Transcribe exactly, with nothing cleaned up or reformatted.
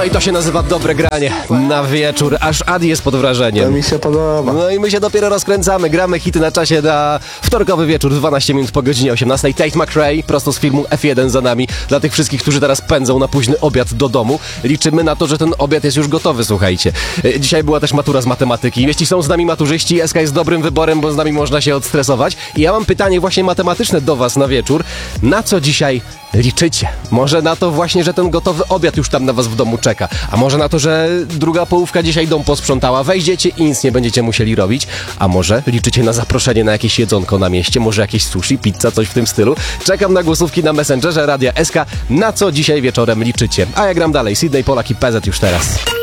No i to się nazywa dobre granie na wieczór, aż Adi jest pod wrażeniem. To mi się podoba. No i my się dopiero rozkręcamy, gramy hity na czasie na wtorkowy wieczór, dwanaście minut po godzinie osiemnastej. Tate McRae, prosto z filmu F jeden za nami. Dla tych wszystkich, którzy teraz pędzą na późny obiad do domu, liczymy na to, że ten obiad jest już gotowy, słuchajcie. Dzisiaj była też matura z matematyki. Jeśli są z nami maturzyści, S K jest dobrym wyborem, bo z nami można się odstresować. I ja mam pytanie właśnie matematyczne do was na wieczór. Na co dzisiaj liczycie? Może na to właśnie, że ten gotowy obiad już tam na was w domu czeka. A może na to, że druga połówka dzisiaj dom posprzątała, wejdziecie i nic nie będziecie musieli robić. A może liczycie na zaproszenie na jakieś jedzonko na mieście, może jakieś sushi, pizza, coś w tym stylu. Czekam na głosówki na Messengerze Radia S K. Na co dzisiaj wieczorem liczycie? A ja gram dalej. Sydney, Polak i P Z już teraz.